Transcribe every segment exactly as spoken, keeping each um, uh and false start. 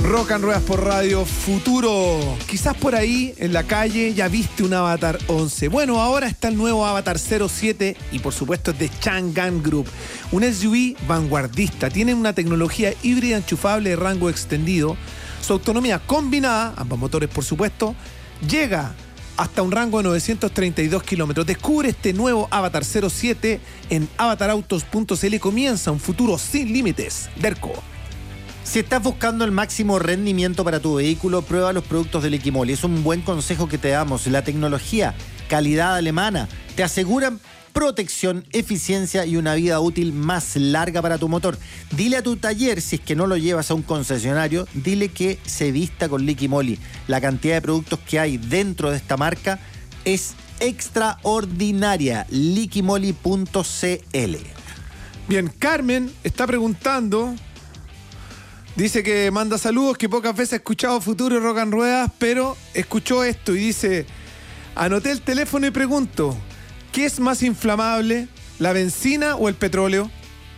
Rock and Ruedas por Radio Futuro. Quizás por ahí en la calle ya viste un Avatar once. Bueno, ahora está el nuevo Avatar cero siete y por supuesto es de Chang'an Group. Un S U V vanguardista. Tiene una tecnología híbrida enchufable de rango extendido. Su autonomía combinada, ambos motores por supuesto, llega hasta un rango de novecientos treinta y dos kilómetros. Descubre este nuevo Avatar cero siete en avatar autos punto c l. Comienza un futuro sin límites. Derco. Si estás buscando el máximo rendimiento para tu vehículo, prueba los productos de Liquimoli. Es un buen consejo que te damos. La tecnología, calidad alemana, te aseguran protección, eficiencia y una vida útil más larga para tu motor. Dile a tu taller, si es que no lo llevas a un concesionario, dile que se vista con Liquimoli. La cantidad de productos que hay dentro de esta marca es extraordinaria. Liquimoli punto c l. Bien, Carmen está preguntando... Dice que manda saludos, que pocas veces ha escuchado Futuro y Rock and Ruedas, pero escuchó esto y dice: anoté el teléfono y pregunto, ¿qué es más inflamable, la benzina o el petróleo?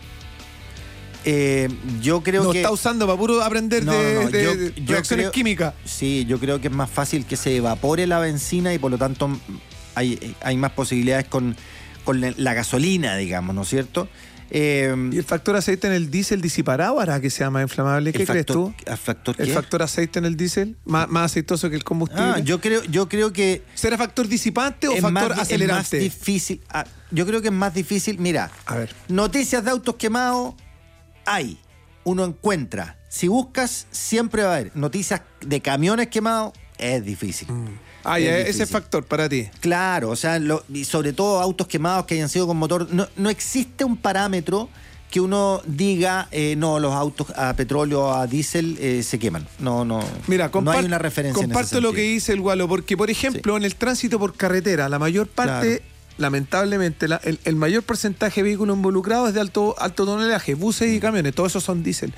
Eh, yo creo no, que... No, está usando para puro aprender no, de, no, no. de, yo, de yo reacciones creo, químicas. Sí, yo creo que es más fácil que se evapore la benzina y por lo tanto hay, hay más posibilidades con, con la gasolina, digamos, ¿no es cierto? Eh, ¿Y el factor aceite en el diésel disipará o hará que sea más inflamable? ¿Qué crees tú? ¿El factor qué? ¿El factor aceite en el diésel? ¿Más, más aceitoso que el combustible? Ah, yo creo, yo creo que... ¿Será factor disipante o factor más, acelerante? Es más difícil. Ah, yo creo que es más difícil. Mira, a ver. Noticias de autos quemados hay. Uno encuentra. Si buscas, siempre va a haber. Noticias de camiones quemados, es difícil. Mm. Ah, ya, ese factor para ti. Claro, o sea, lo, y sobre todo autos quemados que hayan sido con motor. No, no existe un parámetro que uno diga, eh, no, los autos a petróleo o a diésel eh, se queman. No, no. Mira, compart- no hay una referencia. Comparto lo que dice el Gualo, porque, por ejemplo, sí. en el tránsito por carretera, la mayor parte, claro. lamentablemente, la, el, el mayor porcentaje de vehículos involucrados es de alto, alto tonelaje, buses y camiones, todos esos son diésel.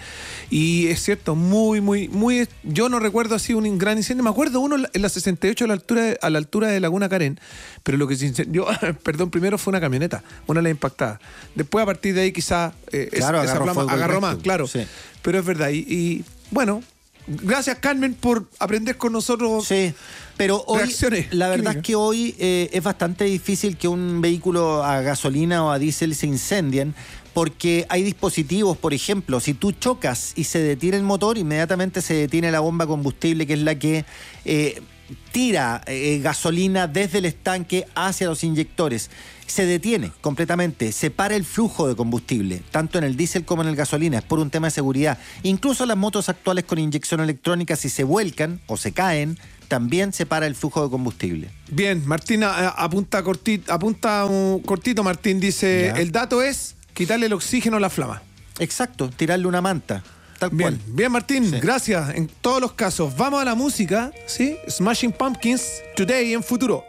Y es cierto, muy, muy, muy. Yo no recuerdo así un gran incendio. Me acuerdo uno en la sesenta y ocho a la altura de, a la altura de Laguna Carén, pero lo que se incendió, perdón, primero fue una camioneta, una de las impactadas. Después, a partir de ahí, quizás eh, claro, esa agarró, flama agarró más, claro. Sí. Pero es verdad. Y, y bueno, gracias, Carmen, por aprender con nosotros. Sí. Pero hoy, reacciones la verdad químicas. es que hoy eh, es bastante difícil que un vehículo a gasolina o a diésel se incendien, porque hay dispositivos, por ejemplo, si tú chocas y se detiene el motor, inmediatamente se detiene la bomba combustible, que es la que eh, tira eh, gasolina desde el estanque hacia los inyectores. Se detiene completamente, se para el flujo de combustible, tanto en el diésel como en el gasolina, es por un tema de seguridad. Incluso las motos actuales con inyección electrónica, si se vuelcan o se caen, también se para el flujo de combustible. Bien, Martina, apunta cortito, apunta un cortito, Martín dice, ya. El dato es quitarle el oxígeno a la flama. Exacto, tirarle una manta, tal bien, cual. Bien, Martín, sí. Gracias en todos los casos. Vamos a la música, ¿sí? Smashing Pumpkins, Today en Futuro.